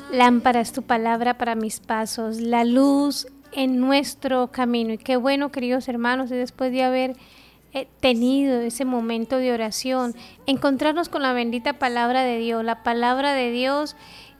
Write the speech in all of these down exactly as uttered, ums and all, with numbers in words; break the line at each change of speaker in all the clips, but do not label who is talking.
Lámpara es tu palabra para mis pasos, la luz en nuestro camino. Y qué bueno, queridos hermanos, después de haber eh, tenido ese momento de oración, encontrarnos con la bendita palabra de Dios, la palabra de Dios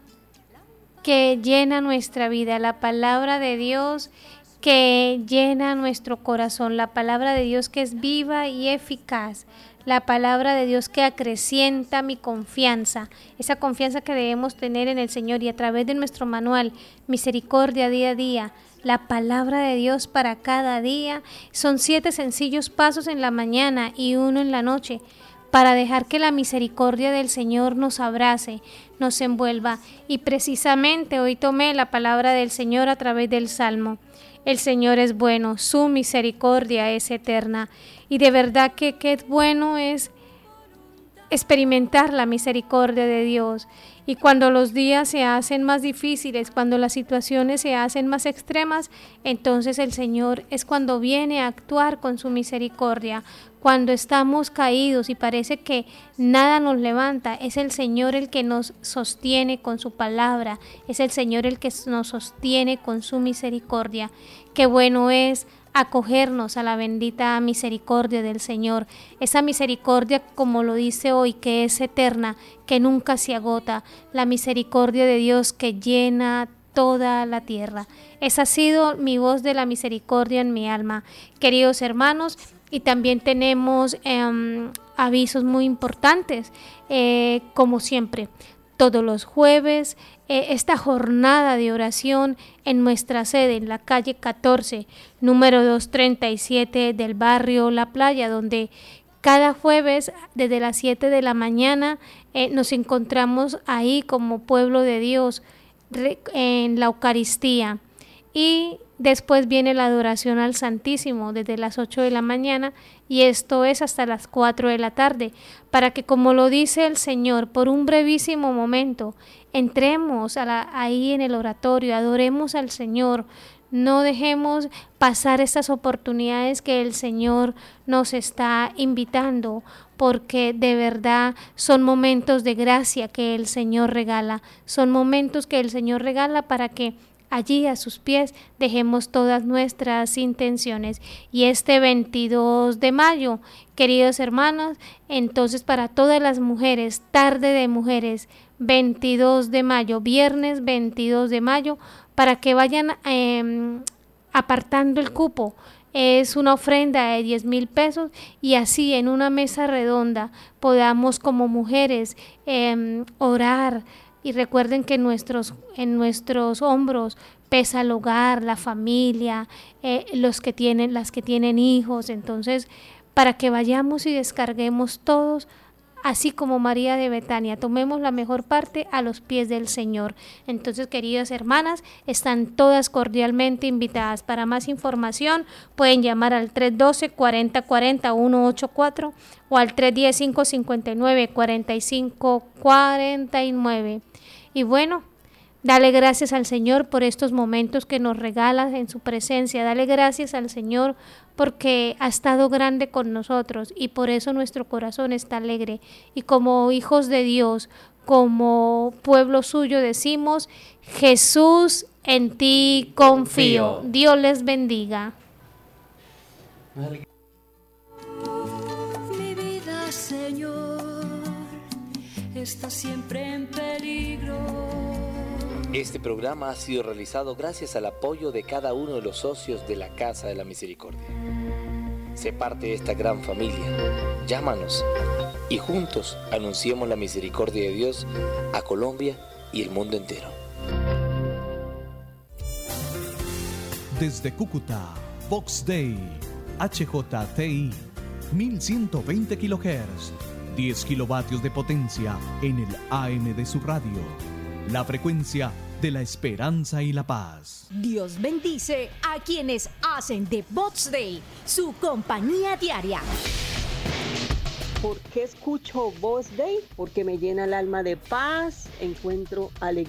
que llena nuestra vida, la palabra de Dios que llena nuestro corazón, la palabra de Dios que es viva y eficaz, la palabra de Dios que acrecienta mi confianza, esa confianza que debemos tener en el Señor, y a través de nuestro manual, Misericordia día a día, la palabra de Dios para cada día. Son siete sencillos pasos en la mañana y uno en la noche, para dejar que la misericordia del Señor nos abrace, nos envuelva. Y precisamente hoy tomé la palabra del Señor a través del Salmo. El Señor es bueno, su misericordia es eterna. Y de verdad que qué bueno es experimentar la misericordia de Dios. Y cuando los días se hacen más difíciles, cuando las situaciones se hacen más extremas, entonces el Señor es cuando viene a actuar con su misericordia. Cuando estamos caídos y parece que nada nos levanta, es el Señor el que nos sostiene con su palabra, es el Señor el que nos sostiene con su misericordia. Qué bueno es acogernos a la bendita misericordia del Señor, esa misericordia, como lo dice hoy, que es eterna, que nunca se agota, la misericordia de Dios que llena toda la tierra. Esa ha sido mi voz de la misericordia en mi alma, queridos hermanos. Y también tenemos eh, avisos muy importantes, eh, como siempre, todos los jueves, eh, esta jornada de oración en nuestra sede, en la calle catorce, número doscientos treinta y siete del barrio La Playa, donde cada jueves desde las siete de la mañana eh, nos encontramos ahí como pueblo de Dios re, en la Eucaristía. Y después viene la adoración al Santísimo desde las ocho de la mañana, y esto es hasta las cuatro de la tarde, para que, como lo dice el Señor, por un brevísimo momento entremos a la, ahí en el oratorio, adoremos al Señor. No dejemos pasar estas oportunidades que el Señor nos está invitando, porque de verdad son momentos de gracia que el Señor regala, son momentos que el Señor regala para que allí a sus pies dejemos todas nuestras intenciones. Y este veintidós de mayo, queridos hermanos, entonces para todas las mujeres, tarde de mujeres, veintidós de mayo, viernes veintidós de mayo, para que vayan eh, apartando el cupo. Es una ofrenda de diez mil pesos, y así en una mesa redonda podamos como mujeres eh, orar. Y recuerden que nuestros, en nuestros hombros pesa el hogar, la familia, eh, los que tienen, las que tienen hijos. Entonces, para que vayamos y descarguemos todos, así como María de Betania, tomemos la mejor parte a los pies del Señor. Entonces, queridas hermanas, están todas cordialmente invitadas. Para más información pueden llamar al tres uno dos, cuarenta cuarenta, ciento ochenta y cuatro o al tres uno cero, cinco cinco nueve, cuarenta y cinco cuarenta y nueve. Y bueno, dale gracias al Señor por estos momentos que nos regala en su presencia. Dale gracias al Señor porque ha estado grande con nosotros, y por eso nuestro corazón está alegre. Y como hijos de Dios, como pueblo suyo, decimos: Jesús, en ti confío. confío. Dios les bendiga.
Mi vida, Señor, está siempre en peligro.
Este programa ha sido realizado gracias al apoyo de cada uno de los socios de la Casa de la Misericordia. Sé parte de esta gran familia. Llámanos y juntos anunciemos la misericordia de Dios a Colombia y el mundo entero.
Desde Cúcuta, Vox Day, H J T I, mil ciento veinte kilohertz, diez kilovatios de potencia en el A M de su radio. La frecuencia de la esperanza y la paz.
Dios bendice a quienes hacen de Vox Day su compañía diaria.
¿Por qué escucho Vox Day? Porque me llena el alma de paz, encuentro alegría.